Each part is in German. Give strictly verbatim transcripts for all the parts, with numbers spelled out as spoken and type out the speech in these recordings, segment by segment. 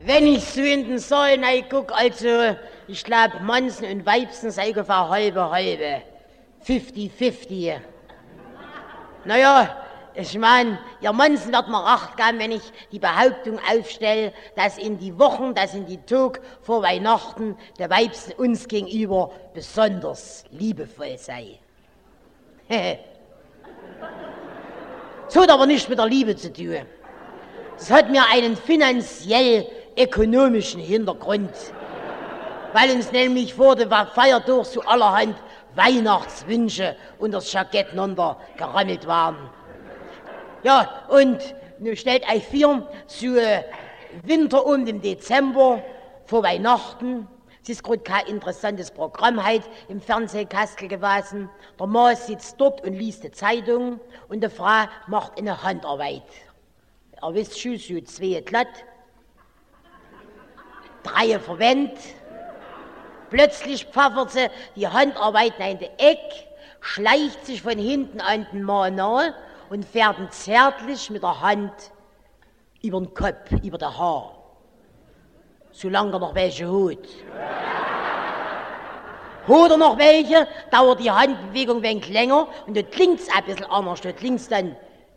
Wenn ich so in den Saal guck, also, ich glaub, Mansen und Weibsen sei ungefähr halbe, halbe. fünfzig fünfzig. Naja, ich mein, ihr Mansen wird mir recht geben, wenn ich die Behauptung aufstelle, dass in die Wochen, dass in die Tage vor Weihnachten der Weibsen uns gegenüber besonders liebevoll sei. Das hat aber nichts mit der Liebe zu tun. Das hat mir einen finanziell-ökonomischen Hintergrund, weil uns nämlich vor dem Feiertag so allerhand Weihnachtswünsche unter das Jackett runter gerammelt waren. Ja, und nun stellt euch vor, so Winter um den Dezember vor Weihnachten. Es ist gerade kein interessantes Programm heute im Fernsehkastel gewesen. Der Mann sitzt dort und liest die Zeitung und die Frau macht eine Handarbeit. Er wisst schon, so zwei glatt, drei verwendet. Plötzlich pfeffert sie die Handarbeit in die Eck, schleicht sich von hinten an den Mann nahe und fährt ihn zärtlich mit der Hand über den Kopf, über das Haar. Solange er noch welche hat. Hat er noch welche, dauert die Handbewegung ein wenig länger und dort klingt's ein bisschen anders. Dort klingt's dann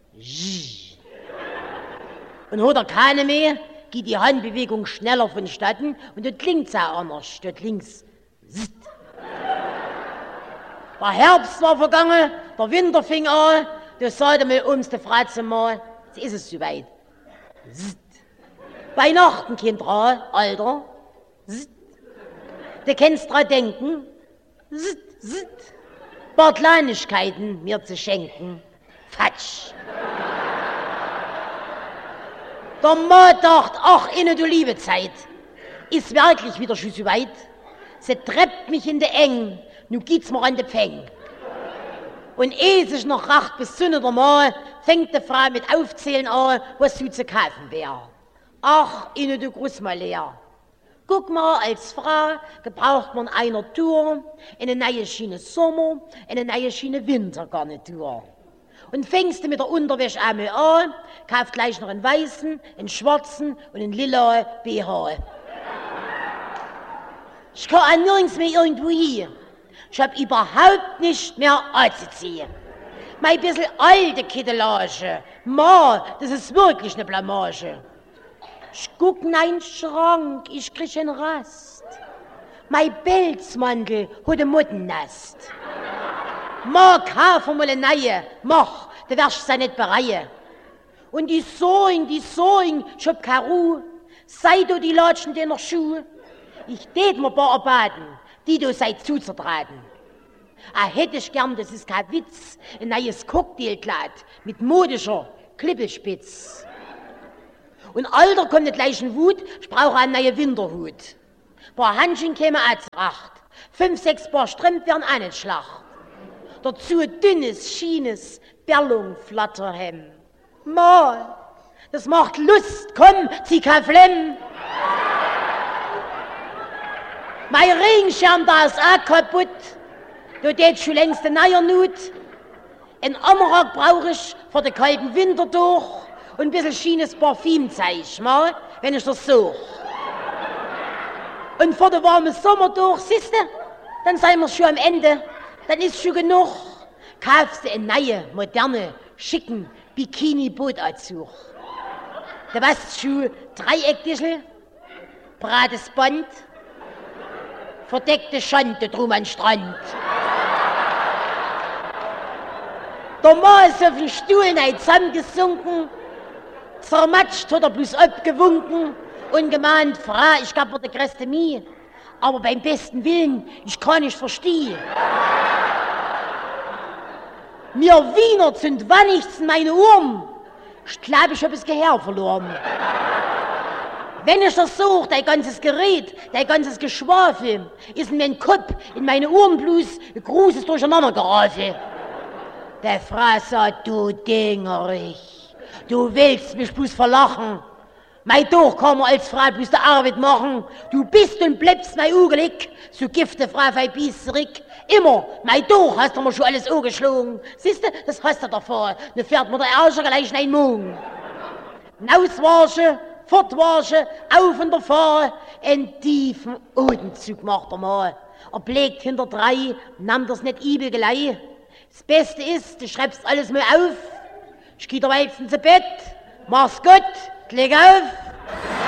und hat er keine mehr, geht die Handbewegung schneller vonstatten und dort klingt's auch anders. Dort klingt's Der Herbst war vergangen, der Winter fing an, da sagte mir ums die Fratze mal, jetzt ist es soweit. Weihnachten, Kinder, Alter. Du kannst dran denken, paar Kleinigkeiten mir zu schenken. Fatsch. Der Mann dachte, ach, inne du liebe Zeit, ist wirklich wieder schon so weit. Sie treibt mich in de Eng, nu geht's mir an de Pfeng. Und ehe sich noch racht bis zu der Mal, fängt die Frau mit Aufzählen an, was so zu kaufen wär. Ach, inne du Gruß mal leer. Guck mal, als Frau gebraucht man einer Tour, eine neue Schiene Sommer, eine neue Schiene Wintergarnitur. Und fängst du mit der Unterwäsche einmal an, kaufst gleich noch einen weißen, einen schwarzen und einen lila B H. Ich kann auch nirgends mehr irgendwo hier. Ich hab überhaupt nicht mehr anzuziehen. Mein bisschen alte Kittelage, Ma, das ist wirklich eine Blamage. Ich guck in einen Schrank, ich krieg einen Rast. Mein Pelzmantel hat ein Mottennest. Ma, kauf mal eine neue, mach, du wirst sie nicht bereuen. Und die Sohn, die Sohn, ich hab keine Ruhe. Sei du die Latschen deiner Schuhe. Ich tät mir paar erbaten, die du seid zuzertraten. Ah, hätte ich gern, das ist kein Witz, ein neues Cocktailkleid mit modischer Klippelspitz. Und Alter kommt nicht gleich in Wut, ich brauche einen neuen Winterhut. Paar Handchen kämen auch zurecht, fünf, sechs Paar Strümpfe wären auch nicht schlacht. Dazu ein dünnes, schienes Berlung-Flatterhemd. Mal, das macht Lust, komm, zieh kein Flemm. Mein Regenschirm da ist auch kaputt. Du tät schon längst eine neue Nut. Ein Anorak brauch ich für den kalten Winter durch und ein bisschen schienes Parfüm zeig ich mal, wenn ich das such. Und für den warmen Sommer durch, siehste, dann seien wir schon am Ende. Dann ist schon genug. Kaufst du einen neuen, moderne, schicken Bikini-Bootanzug. Du weißt schon, Dreieckdischel, brates Band, verdeckte Schande drum am Strand. Der Mann ist auf den Stuhl nein zusammengesunken, zermatscht hat er bloß abgewunken und gemeint, Frau, ich gab mir die größte Mie, aber beim besten Willen, ich kann nicht verstehen. Mir Wiener sind wannichts in meine Ohren. Ich glaube, ich habe das Gehör verloren. Wenn ich das suche, dein ganzes Gerät, dein ganzes Geschwafel, ist in meinem Kopf, in meine Ohren bloß ein großes Durcheinandergerafel. Der Frau sagt, du Dingerich, du willst mich bloß verlachen. Mein Doch kann man als Frau bloß die Arbeit machen. Du bist und bleibst mein Ugelig, so gifte Frau verbeißt zurück. Immer, mein Doch hast du mir schon alles angeschlagen. Siehste, das hast du davor. Dann fährt mir der Arsch gleich in einen Mund. Nauswaschen, fortwaschen, auf und davon, einen tiefen Atemzug macht er mal. Er blickt hinter drei, nahm das nicht übel gleich. Das Beste ist, du schreibst alles mal auf. Ich geh der Weibchen zu Bett, mach's gut, leg auf.